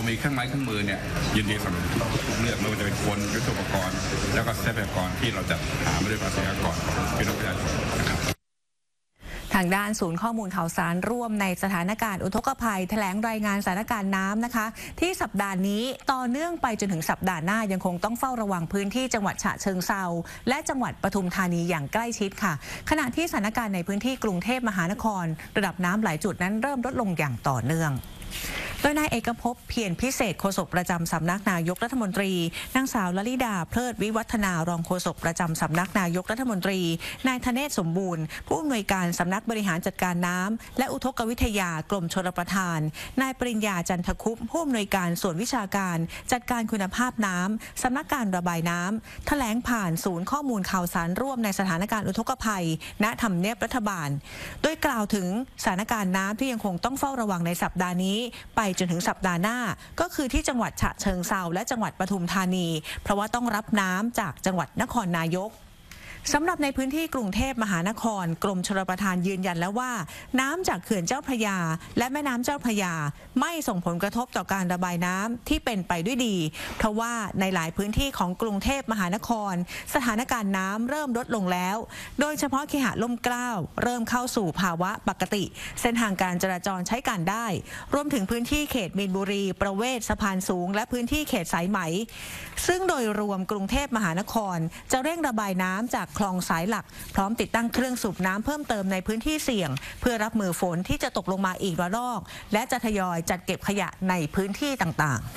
มีเครื่องไม้เครื่องมือเนี่ยยินดีสนับสนุนทุกเรื่องไม่ว่าจะเป็นคนยุทโธปกรณ์แล้วก็ทรัพยากรที่เราจะหามาด้วยภาษีอากรของพี่น้องประชาชนนะครับทางด้านศูนย์ข้อมูลข่าวสารร่วมในสถานการณ์อุทกภัยแถลงรายงานสถานการณ์น้ำนะคะที่สัปดาห์นี้ต่อเนื่องไปจนถึงสัปดาห์หน้ายังคงต้องเฝ้าระวังพื้นที่จังหวัดฉะเชิงเทราและจังหวัดปทุมธานีอย่างใกล้ชิดค่ะขณะที่สถานการณ์ในพื้นที่กรุงเทพมหานครระดับน้ำหลายจุดนั้นเริ่มลดลงอย่างต่อเนื่องโดยนายเอกภพเพียรพิเศษโฆษกประจำสำนักนายกรัฐมนตรีนางสาวลลิดาเพลิดวิวัฒนารองโฆษกประจำสำนักนายกรัฐมนตรีนายธเนศสมบูรณ์ผู้อำนวยการสำนักบริหารจัดการน้ำและอุทกวิทยากรมชลประทานนายปริญญาจันทคุปผู้อำนวยการส่วนวิชาการจัดการคุณภาพน้ำสำนักการระบายน้ำแถลงผ่านศูนย์ข้อมูลข่าวสารร่วมในสถานการณ์อุทกภัยณทำเนียบรัฐบาลโดยกล่าวถึงสถานการณ์น้ำที่ยังคงต้องเฝ้าระวังในสัปดาห์นี้ไปจนถึงสัปดาห์หน้าก็คือที่จังหวัดฉะเชิงเทราและจังหวัดปทุมธานีเพราะว่าต้องรับน้ำจากจังหวัดนครนายกสำหรับในพื้นที่กรุงเทพมหานครกรมชลประทานยืนยันแล้วว่าน้ำจากเขื่อนเจ้าพระยาและแม่น้ำเจ้าพระยาไม่ส่งผลกระทบต่อการระบายน้ำที่เป็นไปด้วยดีเพราะว่าในหลายพื้นที่ของกรุงเทพมหานครสถานการณ์น้ำเริ่มลดลงแล้วโดยเฉพาะเคหะล่มเกล้าเริ่มเข้าสู่ภาวะปกติเส้นทางการจราจรใช้การได้รวมถึงพื้นที่เขตมีนบุรีประเวศสะพานสูงและพื้นที่เขตสายไหมซึ่งโดยรวมกรุงเทพมหานครจะเร่งระบายน้ำจากคลองสายหลักพร้อมติดตั้งเครื่องสูบน้ำเพิ่มเติมในพื้นที่เสี่ยงเพื่อรับมือฝนที่จะตกลงมาอีกระลอกและจะทยอยจัดเก็บขยะในพื้นที่ต่างๆ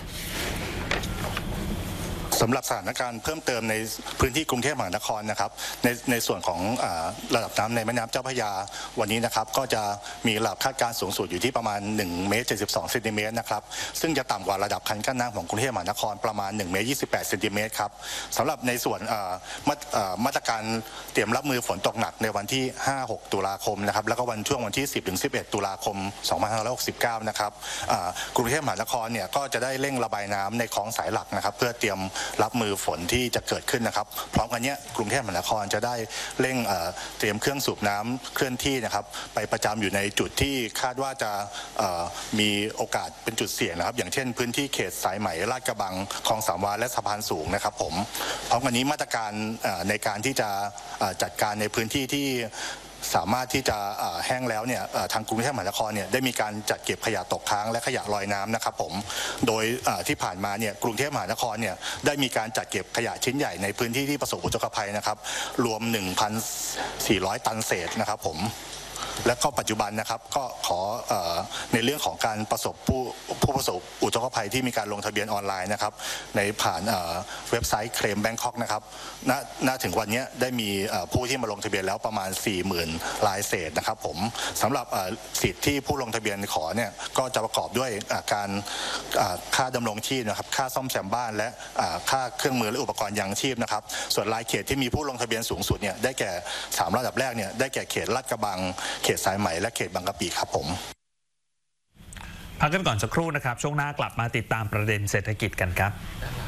สำหรับสถานการณ์เพิ่มเติมในพื้นที่กรุงเทพมหานครนะครับในส่วนของระดับน้ำในแม่น้ำเจ้าพระยาวันนี้นะครับก็จะมีระดับคาดการณ์สูงสุดอยู่ที่ประมาณ1 เมตร 72 เซนติเมตรนะครับซึ่งจะต่ำกว่าระดับคันกั้นน้ำของกรุงเทพมหานครประมาณ1 เมตร 28 เซนติเมตรครับสำหรับในส่วนมาตรการเตรียมรับมือฝนตกหนักในวันที่ 5-6 ตุลาคมนะครับแล้วก็ช่วงวันที่ 10-11 ตุลาคม 2569 นะครับกรุงเทพมหานครเนี่ยก็จะได้เร่งระบายน้ำในคลองสายหลักนะครับเพื่อเตรียมรับมือฝนที่จะเกิดขึ้นนะครับพร้อมกันนี้กรุงเทพมหานครจะได้เร่งเตรียมเครื่องสูบน้ำเคลื่อนที่นะครับไปประจำอยู่ในจุดที่คาดว่าจะมีโอกาสเป็นจุดเสี่ยงนะครับอย่างเช่นพื้นที่เขตสายไหมลาดกระบังคลองสามวาและสะพานสูงนะครับผมพร้อมกันนี้มาตรการในการที่จะจัดการในพื้นที่ที่สามารถที่จะแห้งแล้วเนี่ยทางกรุงเทพมหานครเนี่ยได้มีการจัดเก็บขยะตกค้างและขยะลอยน้ำนะครับผมโดยที่ผ่านมาเนี่ยกรุงเทพมหานครเนี่ยได้มีการจัดเก็บขยะชิ้นใหญ่ในพื้นที่ที่ประสบอุทกภัยนะครับรวม 1,400 ตันเศษนะครับผมและก็ปัจจุบันนะครับก็ขอในเรื่องของการผู้ประสบอุทกภัยที่มีการลงทะเบียนออนไลน์นะครับในผ่านเว็บไซต์เคลมแบงคอกนะครับณถึงวันนี้ได้มีผู้ที่มาลงทะเบียนแล้วประมาณ 40,000 รายเศษนะครับผมสำหรับสิทธิ์ที่ผู้ลงทะเบียนขอเนี่ยก็จะประกอบด้วยการค่าดำรงชีพนะครับค่าซ่อมแซมบ้านและค่าเครื่องมือและอุปกรณ์ยังชีพนะครับส่วนรายเขตที่มีผู้ลงทะเบียนสูงสุดเนี่ยได้แก่3 ระดับแรกเนี่ยได้แก่เขตลาดกระบังเขตสายไหมและเขตบางกะปิครับผมพักกันก่อนสักครู่นะครับช่วงหน้ากลับมาติดตามประเด็นเศรษฐกิจกันครับ